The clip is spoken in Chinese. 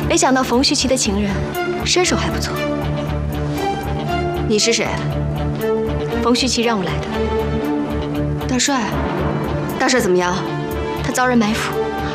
没想到冯旭琪的情人身手还不错。你是谁？冯旭琪让我来的。大帅，大帅怎么样？他遭人埋伏，